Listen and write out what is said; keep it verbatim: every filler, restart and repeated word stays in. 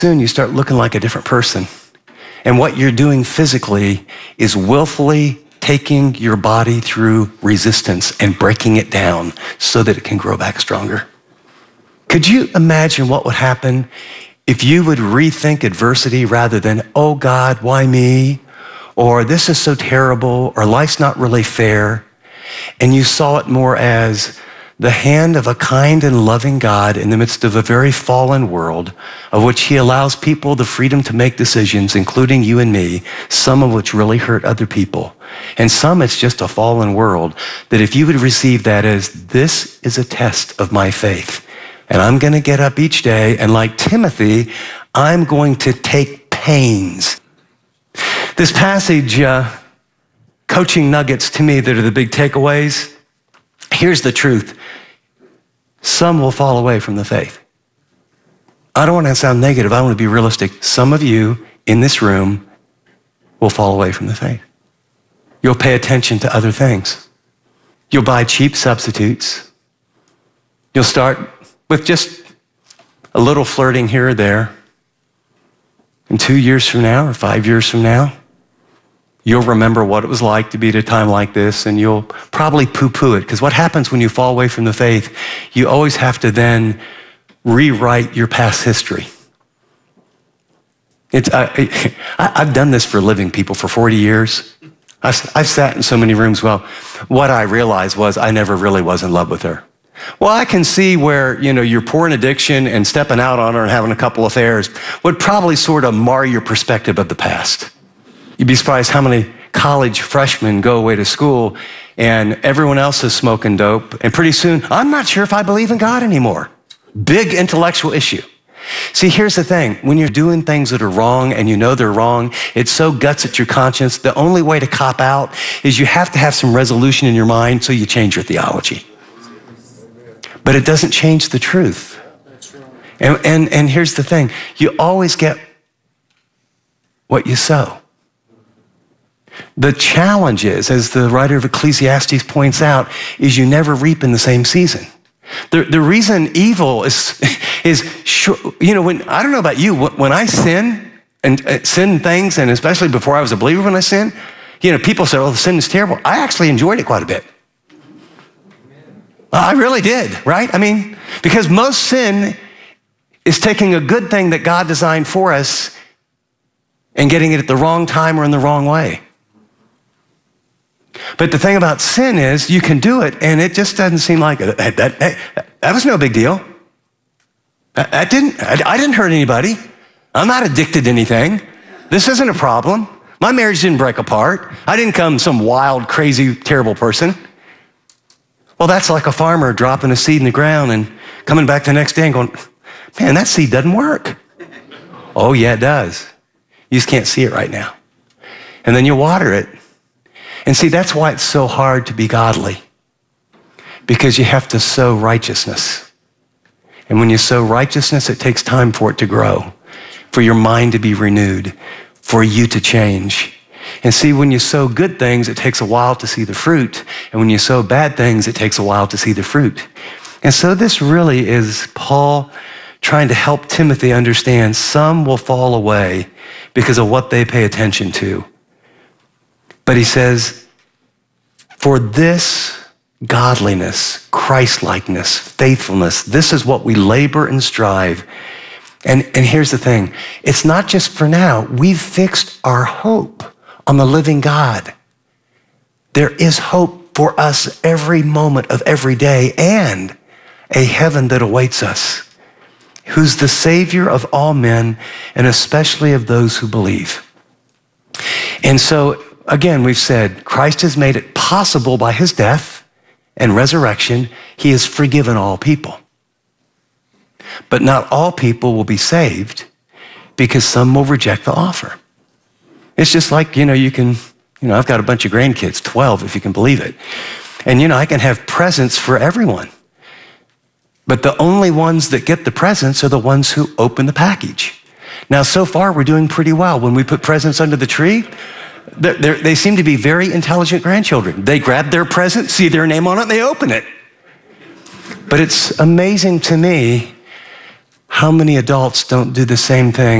soon you start looking like a different person. And what you're doing physically is willfully taking your body through resistance and breaking it down so that it can grow back stronger. Could you imagine what would happen if you would rethink adversity rather than, oh God, why me? Or this is so terrible, or life's not really fair. And you saw it more as the hand of a kind and loving God in the midst of a very fallen world, of which he allows people the freedom to make decisions, including you and me, some of which really hurt other people. And some it's just a fallen world, that if you would receive that as, this is a test of my faith, and I'm gonna get up each day, and like Timothy, I'm going to take pains. This passage, uh, coaching nuggets to me that are the big takeaways. Here's the truth. Some will fall away from the faith. I don't want to sound negative. I want to be realistic. Some of you in this room will fall away from the faith. You'll pay attention to other things. You'll buy cheap substitutes. You'll start with just a little flirting here or there. And two years from now or five years from now, you'll remember what it was like to be at a time like this, and you'll probably poo-poo it. Because what happens when you fall away from the faith, you always have to then rewrite your past history. It's, I, I, I've done this for a living, people, for forty years. I've, I've sat in so many rooms. Well, what I realized was I never really was in love with her. Well, I can see where, you know, your porn addiction and stepping out on her and having a couple affairs would probably sort of mar your perspective of the past. You'd be surprised how many college freshmen go away to school and everyone else is smoking dope. And pretty soon, I'm not sure if I believe in God anymore. Big intellectual issue. See, here's the thing. When you're doing things that are wrong and you know they're wrong, it so guts at your conscience. The only way to cop out is you have to have some resolution in your mind so you change your theology. But it doesn't change the truth. And, and, and here's the thing. You always get what you sow. The challenge is, as the writer of Ecclesiastes points out, is you never reap in the same season. The, the reason evil is, is you know, when, I don't know about you, when I sin and uh, sin things, and especially before I was a believer when I sin, you know, people say, oh, the sin is terrible. I actually enjoyed it quite a bit. I really did, right? I mean, because most sin is taking a good thing that God designed for us and getting it at the wrong time or in the wrong way. But the thing about sin is you can do it and it just doesn't seem like it. That, that, that, that was no big deal. That, that didn't, I, I didn't hurt anybody. I'm not addicted to anything. This isn't a problem. My marriage didn't break apart. I didn't become some wild, crazy, terrible person. Well, that's like a farmer dropping a seed in the ground and coming back the next day and going, man, that seed doesn't work. Oh, yeah, it does. You just can't see it right now. And then you water it. And see, that's why it's so hard to be godly, because you have to sow righteousness. And when you sow righteousness, it takes time for it to grow, for your mind to be renewed, for you to change. And see, when you sow good things, it takes a while to see the fruit. And when you sow bad things, it takes a while to see the fruit. And so this really is Paul trying to help Timothy understand some will fall away because of what they pay attention to. But he says, for this godliness, Christ-likeness, faithfulness, this is what we labor and strive. And, and here's the thing. It's not just for now. We've fixed our hope on the living God. There is hope for us every moment of every day and a heaven that awaits us, who's the Savior of all men and especially of those who believe. And so, again, we've said Christ has made it possible by his death and resurrection. He has forgiven all people. But not all people will be saved because some will reject the offer. It's just like, you know, you can, you know, I've got a bunch of grandkids, twelve if you can believe it. And, you know, I can have presents for everyone. But the only ones that get the presents are the ones who open the package. Now, so far, we're doing pretty well. When we put presents under the tree, they're, they're, they seem to be very intelligent grandchildren. They grab their present, see their name on it, and they open it. But it's amazing to me How many adults don't do the same thing?